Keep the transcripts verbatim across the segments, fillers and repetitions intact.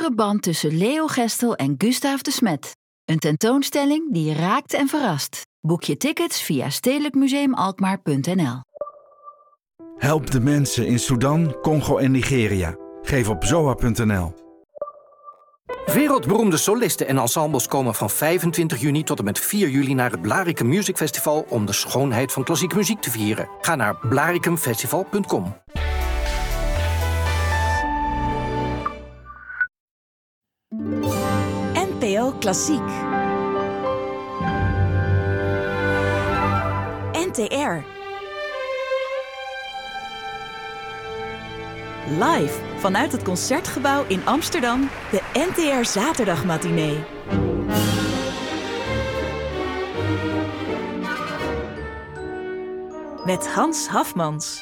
bijzondere band tussen Leo Gestel en Gustaaf de Smet. Een tentoonstelling die raakt en verrast. Boek je tickets via stedelijk museum alkmaar punt n l. Help de mensen in Sudan, Congo en Nigeria. Geef op zoa punt n l. Wereldberoemde solisten en ensembles komen van vijfentwintig juni tot en met vier juli naar het Blaricum Music Festival om de schoonheid van klassieke muziek te vieren. Ga naar blaricum festival punt com. N P O Klassiek. N T R. Live vanuit het Concertgebouw in Amsterdam, de N T R Zaterdagmatinee. Met Hans Hafmans.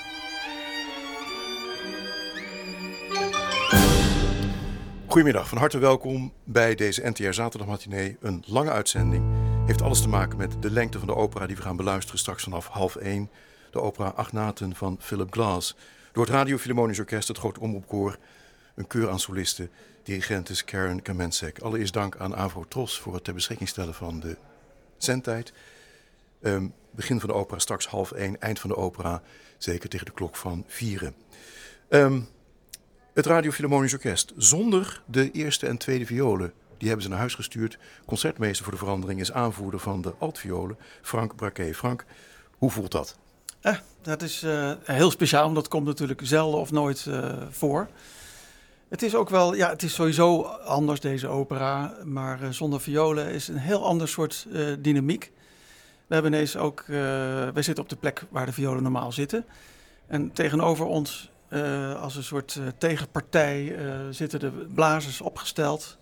Goedemiddag, van harte welkom bij deze N T R Zaterdagmatinee. Een lange uitzending. Heeft alles te maken met de lengte van de opera die we gaan beluisteren straks vanaf half één. De opera Agnaten van Philip Glass. Door het Radio Philharmonisch Orkest, het Groot Omroepkoor, een keur aan solisten. Dirigent is Karen Kamensek. Allereerst dank aan Avro Tros voor het ter beschikking stellen van de zendtijd. Um, begin van de opera straks half één, eind van de opera zeker tegen de klok van vieren. Um, het Radio Philharmonisch Orkest zonder de eerste en tweede violen. Die hebben ze naar huis gestuurd. Concertmeester voor de verandering is aanvoerder van de altviolen, Frank Braquet. Frank, hoe voelt dat? Eh, dat is uh, heel speciaal, want dat komt natuurlijk zelden of nooit uh, voor. Het is ook wel, ja, het is sowieso anders deze opera, maar uh, zonder violen is een heel ander soort uh, dynamiek. We hebben ineens ook, uh, wij zitten op de plek waar de violen normaal zitten. En tegenover ons, uh, als een soort uh, tegenpartij, uh, zitten de blazers opgesteld.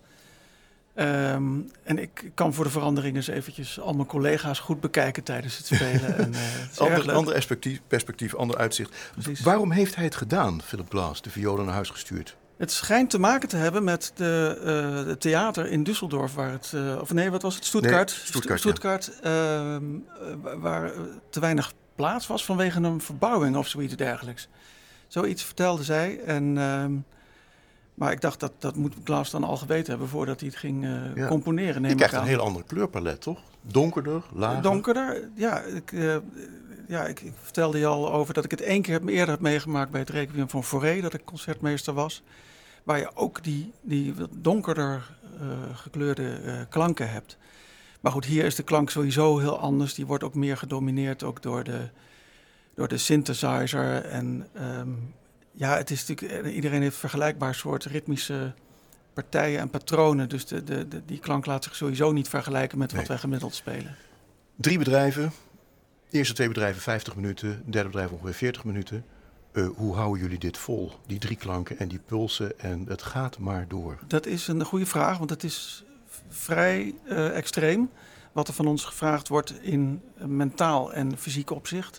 Um, en ik kan voor de verandering eens eventjes al mijn collega's goed bekijken tijdens het spelen. En, uh, ander, ander perspectief, perspectief, ander uitzicht. Precies. Waarom heeft hij het gedaan, Philip Glass, de violen naar huis gestuurd? Het schijnt te maken te hebben met de, uh, het theater in Düsseldorf, waar het, uh, of nee, wat was het? Stuttgart. Nee, Stuttgart, Stuttgart ja. uh, waar te weinig plaats was vanwege een verbouwing of zoiets dergelijks. Zoiets vertelde zij. En, uh, maar ik dacht, dat, dat moet Glass dan al geweten hebben voordat hij het ging uh, ja. componeren. Je krijgt een heel ander kleurpalet, toch? Donkerder, lager? Donkerder, ja. Ik, uh, ja ik, ik vertelde je al over dat ik het één keer heb, eerder heb meegemaakt bij het Requiem van Fauré, dat ik concertmeester was. Waar je ook die, die donkerder uh, gekleurde uh, klanken hebt. Maar goed, hier is de klank sowieso heel anders. Die wordt ook meer gedomineerd ook door de, door de synthesizer. En um, ja, het is natuurlijk, iedereen heeft vergelijkbaar soort ritmische partijen en patronen. Dus de, de, de, die klank laat zich sowieso niet vergelijken met wat nee. wij gemiddeld spelen. Drie bedrijven. De eerste twee bedrijven vijftig minuten. Het derde bedrijf ongeveer veertig minuten. Uh, hoe houden jullie dit vol? Die drie klanken en die pulsen en het gaat maar door. Dat is een goede vraag, want het is vrij uh, extreem. Wat er van ons gevraagd wordt in mentaal en fysiek opzicht.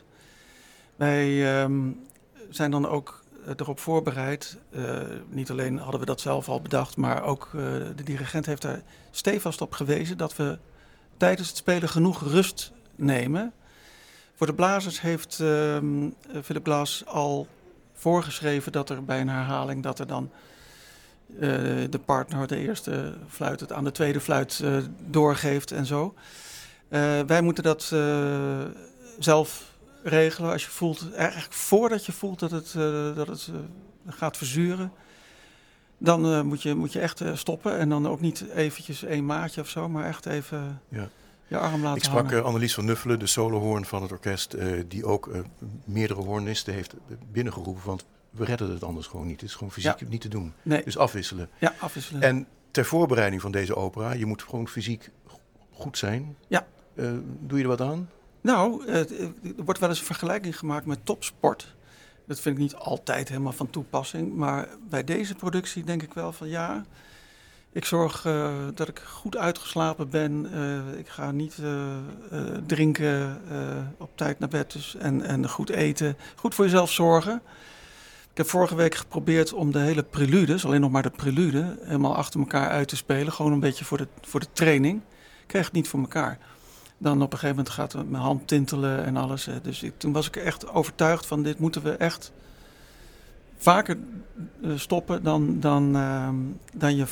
Wij um, zijn dan ook erop voorbereid. Uh, niet alleen hadden we dat zelf al bedacht, maar ook uh, de dirigent heeft daar stevast op gewezen dat we tijdens het spelen genoeg rust nemen. Voor de blazers heeft uh, Philip Glass al voorgeschreven dat er bij een herhaling dat er dan uh, de partner de eerste fluit het aan de tweede fluit uh, doorgeeft en zo. Uh, wij moeten dat uh, zelf regelen als je voelt, eigenlijk voordat je voelt dat het, uh, dat het uh, gaat verzuren. Dan uh, moet, je, moet je echt uh, stoppen en dan ook niet eventjes één maatje of zo, maar echt even ja. je arm laten Ik sprak hangen. uh, Annelies van Nuffelen, de solohoorn van het orkest, uh, die ook uh, meerdere hoornisten heeft binnengeroepen, want we redden het anders gewoon niet. Het is gewoon fysiek ja. niet te doen. Nee. Dus afwisselen. Ja, afwisselen. En ter voorbereiding van deze opera, je moet gewoon fysiek goed zijn. Ja. Uh, doe je er wat aan? Nou, er wordt wel eens een vergelijking gemaakt met topsport. Dat vind ik niet altijd helemaal van toepassing. Maar bij deze productie denk ik wel van ja, ik zorg uh, dat ik goed uitgeslapen ben. Uh, ik ga niet uh, uh, drinken uh, op tijd naar bed dus en, en goed eten. Goed voor jezelf zorgen. Ik heb vorige week geprobeerd om de hele preludes, alleen nog maar de prelude, helemaal achter elkaar uit te spelen. Gewoon een beetje voor de, voor de training. Ik kreeg het niet voor elkaar. Dan op een gegeven moment gaat mijn hand tintelen en alles. Dus ik, toen was ik echt overtuigd van dit moeten we echt vaker stoppen dan, dan, uh, dan je